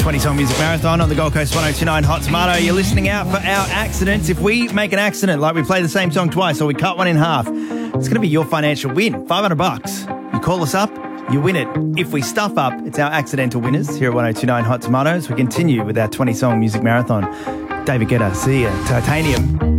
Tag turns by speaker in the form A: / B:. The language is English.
A: 20-song music marathon on the Gold Coast 102.9 Hot Tomato. You're listening out for our accidents. If we make an accident, like we play the same song twice or we cut one in half, it's going to be your financial win, $500. You call us up, you win it. If we stuff up, it's our accidental winners here at 102.9 Hot Tomatoes. We continue with our 20-song music marathon. David Guetta, see ya. Titanium.